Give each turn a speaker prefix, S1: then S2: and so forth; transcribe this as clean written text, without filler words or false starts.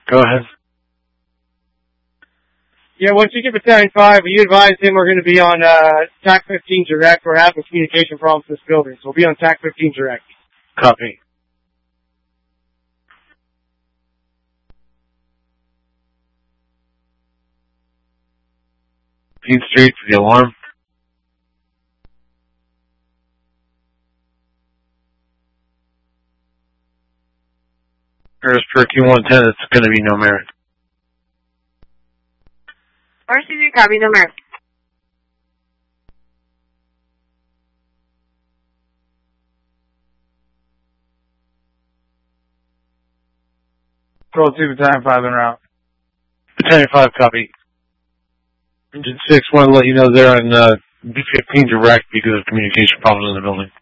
S1: Go ahead.
S2: Yeah, once you get Battalion 5, you advise him we're going to be on TAC 15 direct. We're having communication problems in this building, so we'll be on TAC 15 direct.
S1: Copy. Main Street for the alarm. There's for Q110, it's going to be no merit.
S3: RCV, copy, no merit.
S4: Control 2, Battalion 5 en route.
S1: Battalion 5, copy. Engine 6, want to let you know they're on B-15 direct because of communication problems in the building.